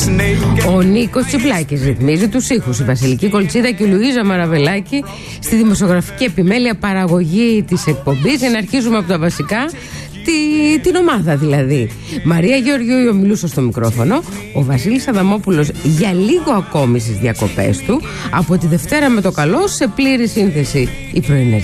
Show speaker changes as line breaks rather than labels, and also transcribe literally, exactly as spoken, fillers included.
Ο Νίκος Τσιπλάκης ρυθμίζει τους ήχους, η Βασιλική Κολτσίδα και η Λουίζα Μαραβελάκη στη δημοσιογραφική επιμέλεια παραγωγή της εκπομπής. Για να αρχίζουμε από τα βασικά, τη, την ομάδα δηλαδή. Μαρία Γεωργίου μιλούσε στο μικρόφωνο. Ο Βασίλης Αδαμόπουλος για λίγο ακόμη στις διακοπές του. Από τη Δευτέρα με το καλό σε πλήρη σύνθεση οι πρωινές